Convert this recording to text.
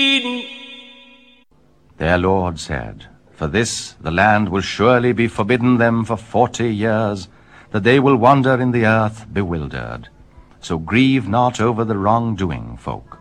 Their Lord said, For this the land will surely be forbidden them for 40 years, that they will wander in the earth bewildered. So grieve not over the wrongdoing folk.